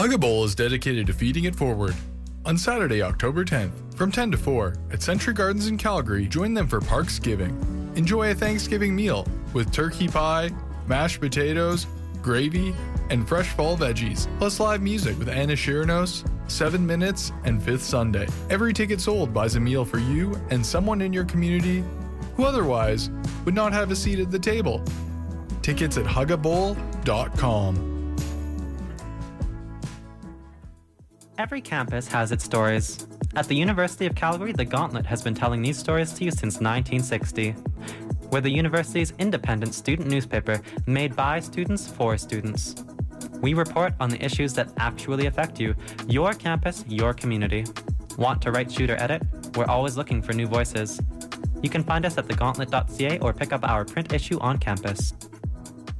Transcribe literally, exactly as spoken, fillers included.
Hug a Bowl is dedicated to feeding it forward. On Saturday, October tenth, from ten to four, at Century Gardens in Calgary, join them for Parksgiving. Enjoy a Thanksgiving meal with turkey pie, mashed potatoes, gravy, and fresh fall veggies, plus live music with Anna Shiranos, Seven Minutes, and Fifth Sunday. Every ticket sold buys a meal for you and someone in your community who otherwise would not have a seat at the table. Tickets at hug a bowl dot com. Every campus has its stories. At the University of Calgary, the Gauntlet has been telling these stories to you since nineteen sixty. We're the university's independent student newspaper made by students for students. We report on the issues that actually affect you, your campus, your community. Want to write, shoot, or edit? We're always looking for new voices. You can find us at the gauntlet dot c a or pick up our print issue on campus.